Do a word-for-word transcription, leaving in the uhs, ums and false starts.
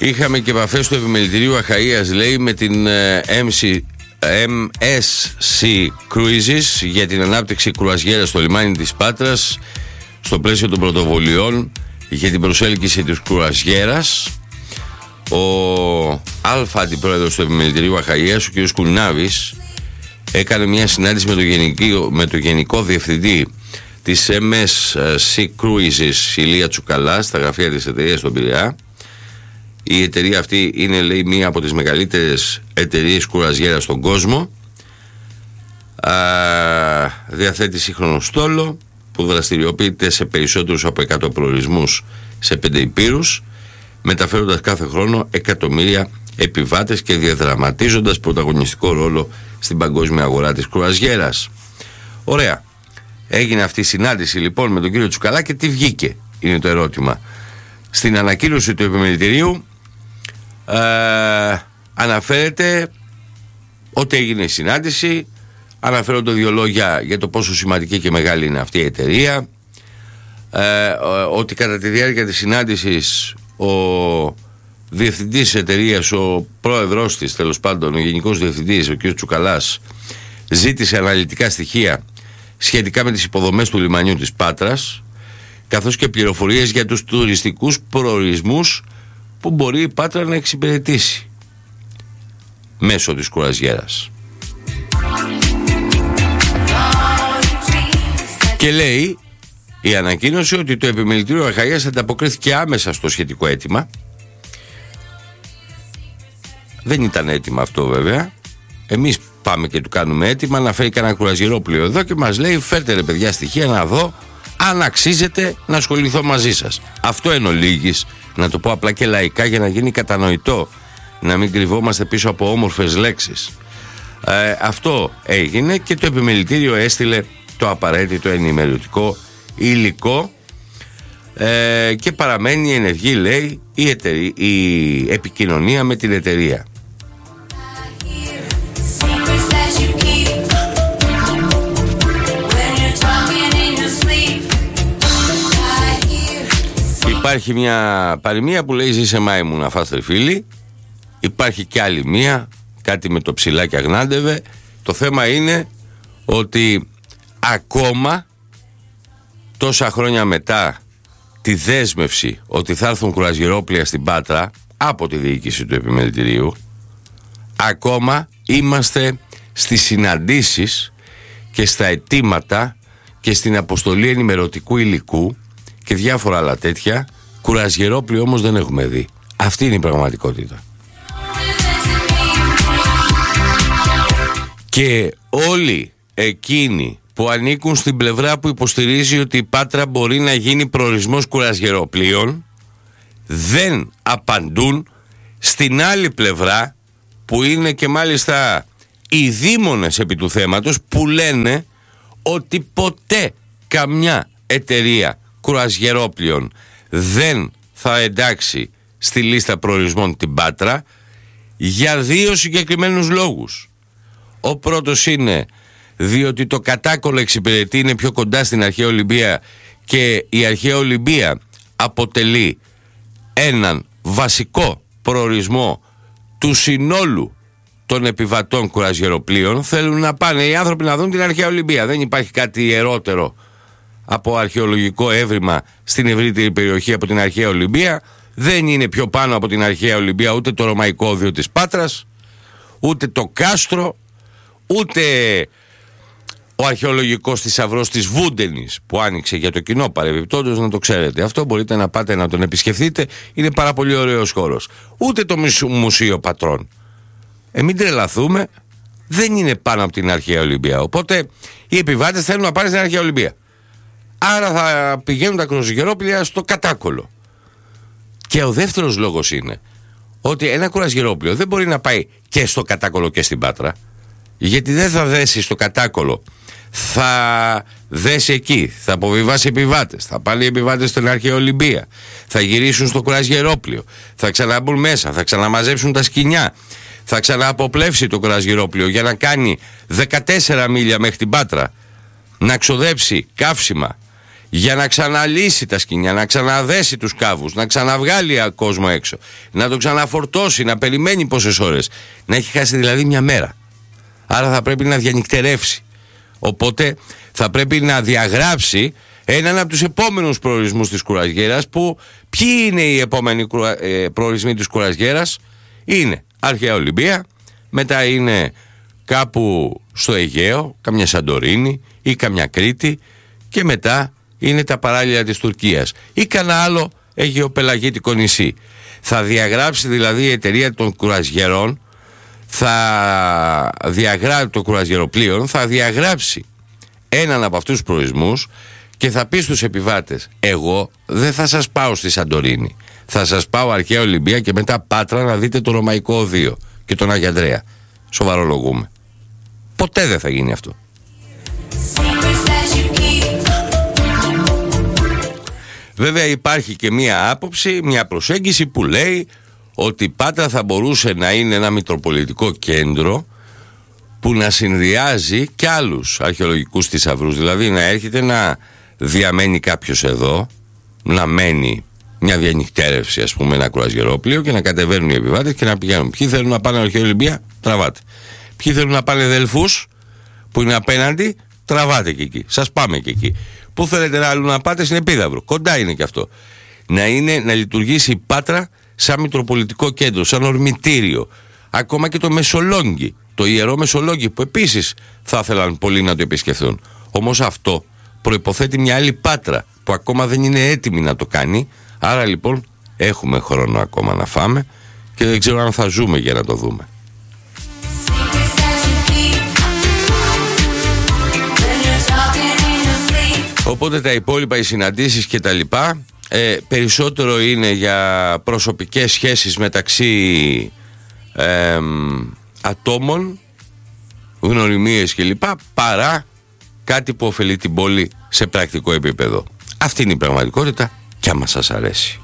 Είχαμε και επαφές του επιμελητηρίου Αχαΐας, λέει, με την εμ ες σι Cruises για την ανάπτυξη κρουαζιέρας στο λιμάνι της Πάτρας στο πλαίσιο των πρωτοβολιών για την προσέλκυση της κρουαζιέρας. Ο αλφα αντιπρόεδρος του επιμελητηρίου Αχαΐας, ο κ. Κουνάβης, έκανε μια συνάντηση με το, γενικό, με το γενικό διευθυντή της εμ ες σι Cruises, Ηλία Τσουκαλά, στα γραφεία της εταιρείας στον Πειραιά. Η εταιρεία αυτή είναι, λέει, μία από τις μεγαλύτερες εταιρείες κουραζιέρας στον κόσμο. Α, διαθέτει σύγχρονο στόλο που δραστηριοποιείται σε περισσότερους από εκατό προορισμούς σε πέντε υπήρους, μεταφέροντας κάθε χρόνο εκατομμύρια επιβάτες και διαδραματίζοντας πρωταγωνιστικό ρόλο στην παγκόσμια αγορά της κρουαζιέρας. Ωραία. Έγινε αυτή η συνάντηση λοιπόν με τον κύριο Τσουκαλά και τι βγήκε, είναι το ερώτημα. Στην ανακοίνωση του επιμελητηρίου ε, αναφέρεται ότι έγινε η συνάντηση, αναφέρονται δύο λόγια για το πόσο σημαντική και μεγάλη είναι αυτή η εταιρεία, ε, ότι κατά τη διάρκεια της συνάντησης ο διευθυντής της εταιρείας, ο πρόεδρος της, τέλος πάντων ο γενικός διευθυντής, ο κ. Τσουκαλάς, ζήτησε αναλυτικά στοιχεία σχετικά με τις υποδομές του λιμανιού της Πάτρας, καθώς και πληροφορίες για τους τουριστικούς προορισμούς που μπορεί η Πάτρα να εξυπηρετήσει μέσω της κουραζιέρας. Και λέει η ανακοίνωση ότι το επιμελητήριο Αχαΐας ανταποκρίθηκε άμεσα στο σχετικό αίτημα. Δεν ήταν έτοιμα αυτό βέβαια. Εμείς πάμε και του κάνουμε έτοιμα να φέρει κανένα κουραζιερόπλοιο εδώ και μας λέει φέρτε ρε παιδιά στοιχεία να δω αν αξίζεται να ασχοληθώ μαζί σας. Αυτό εν ολίγης, να το πω απλά και λαϊκά για να γίνει κατανοητό, να μην κρυβόμαστε πίσω από όμορφες λέξεις. Ε, αυτό έγινε και το επιμελητήριο έστειλε το απαραίτητο ενημερωτικό υλικό ε, και παραμένει ενεργή, λέει, η, εταιρεία, η επικοινωνία με την εταιρεία. Υπάρχει μια παροιμία που λέει ζήσε μάιμου να φας τριφύλι. Υπάρχει και άλλη μία, κάτι με το ψηλάκι αγνάντευε. Το θέμα είναι ότι ακόμα τόσα χρόνια μετά τη δέσμευση ότι θα έρθουν κουραζιερόπλοια στην Πάτρα από τη διοίκηση του επιμελητηρίου, ακόμα είμαστε στις συναντήσεις και στα αιτήματα και στην αποστολή ενημερωτικού υλικού και διάφορα άλλα τέτοια. Κουραζιερόπλοιο όμως δεν έχουμε δει. Αυτή είναι η πραγματικότητα. Και όλοι εκείνοι που ανήκουν στην πλευρά που υποστηρίζει ότι η Πάτρα μπορεί να γίνει προορισμός κουραζιεροπλοίων δεν απαντούν στην άλλη πλευρά που είναι και μάλιστα οι δήμονες επί του θέματος που λένε ότι ποτέ καμιά εταιρεία κουραζιερόπλοίων δεν θα εντάξει στη λίστα προορισμών την Πάτρα για δύο συγκεκριμένους λόγους. Ο πρώτος είναι διότι το κατάκολο εξυπηρετεί, είναι πιο κοντά στην αρχαία Ολυμπία και η αρχαία Ολυμπία αποτελεί έναν βασικό προορισμό του συνόλου των επιβατών κουραζιεροπλοίων. Θέλουν να πάνε οι άνθρωποι να δουν την αρχαία Ολυμπία. Δεν υπάρχει κάτι ιερότερο από αρχαιολογικό έβριμα στην ευρύτερη περιοχή από την αρχαία Ολυμπία. Δεν είναι πιο πάνω από την αρχαία Ολυμπία ούτε το ρωμαϊκό όδιο της Πάτρας, ούτε το κάστρο, ούτε ο αρχαιολογικός θησαυρός της Βούντενης που άνοιξε για το κοινό, παρεμπιπτόντως, να το ξέρετε. Αυτό μπορείτε να πάτε να τον επισκεφθείτε, είναι πάρα πολύ ωραίος χώρος. Ούτε το Μουσείο Πατρών. Ε, μην τρελαθούμε, δεν είναι πάνω από την αρχαία Ολυμπία. Οπότε οι επιβάτες θέλουν να πάνε στην αρχαία Ολυμπία. Άρα θα πηγαίνουν τα κουραζιερόπλοια στο κατάκολο. Και ο δεύτερος λόγος είναι ότι ένα κουραζιερόπλοιο δεν μπορεί να πάει και στο κατάκολο και στην Πάτρα, γιατί δεν θα δέσει στο κατάκολο, θα δέσει εκεί, θα αποβιβάσει επιβάτες, θα πάνε οι επιβάτες στην αρχαία Ολυμπία, θα γυρίσουν στο κουραζιερόπλοιο, θα ξαναμπούν μέσα, θα ξαναμαζέψουν τα σκοινιά, θα ξανααποπλεύσει το κουραζιερόπλοιο για να κάνει δεκατέσσερα μίλια μέχρι την Πάτρα, να ξοδέψει καύσιμα για να ξαναλύσει τα σκοινιά, να ξαναδέσει τους κάβους, να ξαναβγάλει κόσμο έξω, να το ξαναφορτώσει, να περιμένει πόσες ώρες. Να έχει χάσει δηλαδή μια μέρα. Άρα θα πρέπει να διανυκτερεύσει. Οπότε θα πρέπει να διαγράψει έναν από τους επόμενους προορισμούς της κουρασγέρας, που ποιοι είναι οι επόμενοι προορισμοί της κουρασγέρας? Είναι αρχαία Ολυμπία, μετά είναι κάπου στο Αιγαίο, καμιά Σαντορίνη ή καμιά Κρήτη, και μετά είναι τα παράλια της Τουρκίας ή κανένα άλλο αιγαιοπελαγίτικο νησί. Θα διαγράψει δηλαδή η εταιρεία των κουρασγερών, θα διαγράψει το κουρασγεροπλοίων, θα διαγράψει έναν από αυτούς τους προορισμούς και θα πει στους επιβάτες: εγώ δεν θα σας πάω στη Σαντορίνη, θα σας πάω αρχαία Ολυμπία και μετά Πάτρα να δείτε το Ρωμαϊκό Οδείο και τον Άγιο Ανδρέα. Σοβαρολογούμε. Ποτέ δεν θα γίνει αυτό. Βέβαια υπάρχει και μία άποψη, μία προσέγγιση που λέει ότι η Πάτρα θα μπορούσε να είναι ένα μητροπολιτικό κέντρο που να συνδυάζει και άλλους αρχαιολογικούς θησαυρούς. Δηλαδή να έρχεται να διαμένει κάποιος εδώ, να μένει μια διανυκτέρευση, ας πούμε, ένα κουρασγερόπλοιο, και να κατεβαίνουν οι επιβάτες και να πηγαίνουν. Ποιοι θέλουν να πάνε αρχαία Ολυμπία, τραβάτε. Ποιοι θέλουν να πάνε Δελφούς, που είναι απέναντι, τραβάτε και εκεί. Σας πάμε και εκεί. Πού θέλετε να άλλου να πάτε? Στην Επίδαυρο. Κοντά είναι και αυτό. Να, είναι, να λειτουργήσει η Πάτρα σαν μητροπολιτικό κέντρο, σαν ορμητήριο. Ακόμα και το Μεσολόγγι, το ιερό Μεσολόγγι, που επίσης θα ήθελαν πολλοί να το επισκεφθούν. Όμως αυτό προϋποθέτει μια άλλη Πάτρα που ακόμα δεν είναι έτοιμη να το κάνει. Άρα λοιπόν έχουμε χρόνο ακόμα να φάμε και δεν ξέρω αν θα ζούμε για να το δούμε. Οπότε τα υπόλοιπα, οι συναντήσεις και τα λοιπά, ε, περισσότερο είναι για προσωπικές σχέσεις μεταξύ ε, ατόμων, γνωριμίες και λοιπά, παρά κάτι που ωφελεί την πόλη σε πρακτικό επίπεδο. Αυτή είναι η πραγματικότητα, και άμα σας αρέσει.